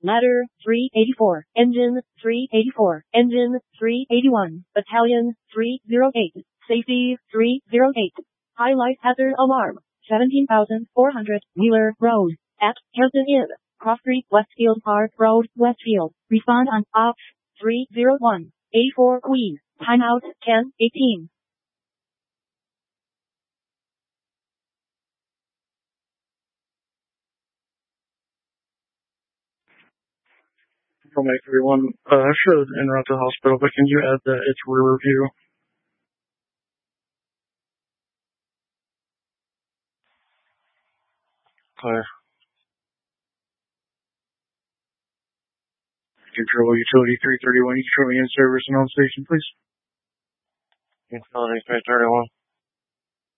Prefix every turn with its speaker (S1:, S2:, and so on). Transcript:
S1: Ladder 384, Engine 384, Engine 381, Battalion 308, Safety 308. Highlight hazard alarm, 17,400, Wheeler Road, at Hilton Inn, Cross Street, Westfield Park Road, Westfield. Respond on Ops 301, 84 Queen. Timeout 10:18.
S2: I'll make everyone should en route to the hospital, but can you add that it's rear review? Clear. Control Utility 331, you show me in service and on station, please.
S3: Utility 331.